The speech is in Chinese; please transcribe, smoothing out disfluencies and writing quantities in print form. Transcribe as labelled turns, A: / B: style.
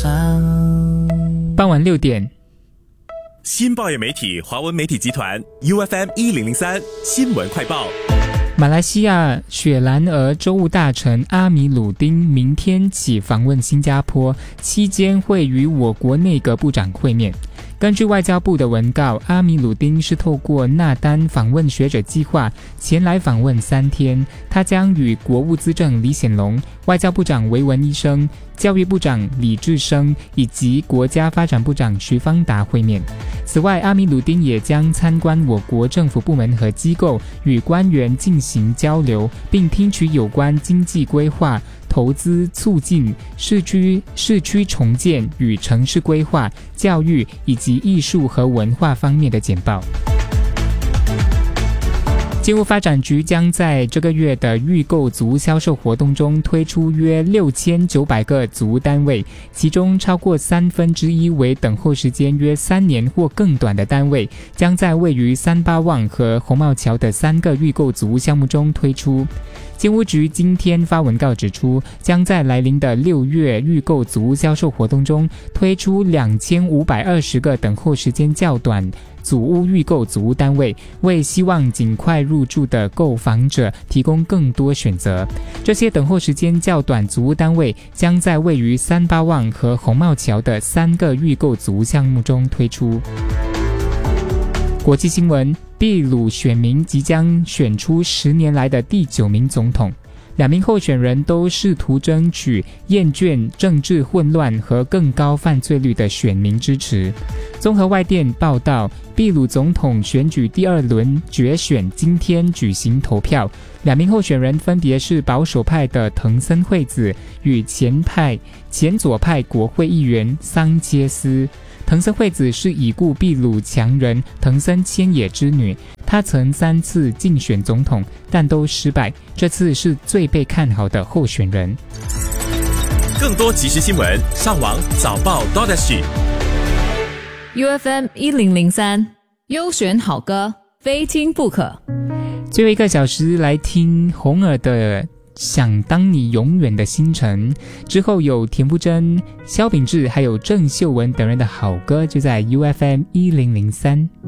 A: 傍晚6点，
B: 新报业媒体华文媒体集团 UFM 1003新闻快报。
A: 马来西亚雪兰莪州务大臣阿米鲁丁明天起访问新加坡，期间会与我国内阁部长会面。根据外交部的文告，阿米鲁丁是透过纳丹访问学者计划前来访问3天，他将与国务资政李显龙、外交部长维文医生、教育部长李志生以及国家发展部长徐方达会面。此外，阿米鲁丁也将参观我国政府部门和机构，与官员进行交流，并听取有关经济规划、投资促进、市区重建与城市规划、教育以及艺术和文化方面的简报。建物发展局将在这个月的预购足销售活动中推出约6900个足屋单位，其中超过1/3为等候时间约3年或更短的单位，将在位于38旺和红帽桥的3个预购足屋项目中推出。建屋局今天发文告指出，将在来临的6月预购足屋销售活动中推出2520个等候时间较短祖屋预购足屋单位，为希望尽快入住的购房者提供更多选择。这些等候时间较短足屋单位将在位于38旺和红帽桥的3个预购足屋项目中推出。国际新闻，秘鲁选民即将选出10年来的第9名总统。2名候选人都试图争取厌倦政治混乱和更高犯罪率的选民支持。综合外电报道，秘鲁总统选举第2轮决选今天举行投票，2名候选人分别是保守派的藤森惠子与前左派国会议员桑切斯。藤森惠子是已故秘鲁强人藤森千野之女，她曾3次竞选总统，但都失败，这次是最被看好的候选人。
B: 更多即时新闻，上网早报
C: UFM 1003优选好歌，非听不可。
A: 最后1个小时来听红耳的想当你永远的星辰，之后有田馥甄、萧秉治还有郑秀文等人的好歌，就在 UFM 1003。